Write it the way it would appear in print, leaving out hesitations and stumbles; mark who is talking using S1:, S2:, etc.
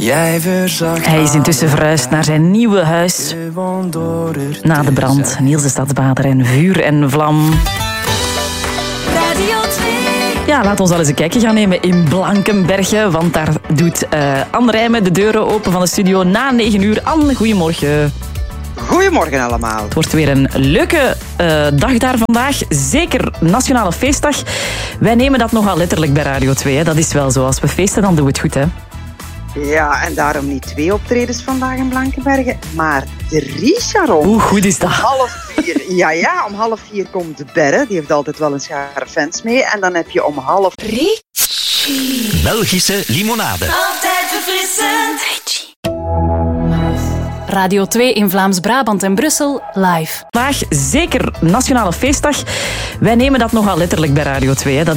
S1: Hij is intussen verhuisd naar zijn nieuwe huis. Na de brand, Niels de Stadsbader en vuur en vlam.
S2: Radio 2.
S1: Ja, laat ons al eens een kijkje gaan nemen in Blankenberge. Want daar doet Anne Rijmen de deuren open van de studio na 9 uur. Anne, goedemorgen.
S3: Goedemorgen allemaal.
S1: Het wordt weer een leuke dag daar vandaag. Zeker Nationale Feestdag. Wij nemen dat nogal letterlijk bij Radio 2. Hè. Dat is wel zo. Als we feesten, dan doen we het goed, hè?
S3: Ja, en daarom niet 2 optredens vandaag in Blankenberge, maar 3, Sharon.
S1: Hoe goed is dat?
S3: Om 3:30. Ja, om 3:30 komt de Berre. Die heeft altijd wel een schare fans mee. En dan heb je om 4:30...
S4: Belgische limonade.
S2: Altijd verfrissend.
S5: Radio 2 in Vlaams-Brabant en Brussel, live.
S1: Vandaag zeker Nationale Feestdag. Wij nemen dat nogal letterlijk bij Radio 2. Hè. Dat